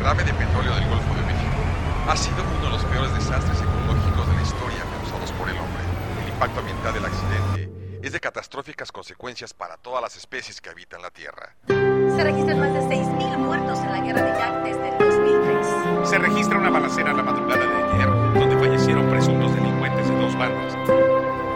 derrame de petróleo del Golfo de México ha sido uno de los peores desastres ecológicos de la historia causados por el hombre. El impacto ambiental del accidente es de catastróficas consecuencias para todas las especies que habitan la Tierra. Se registran más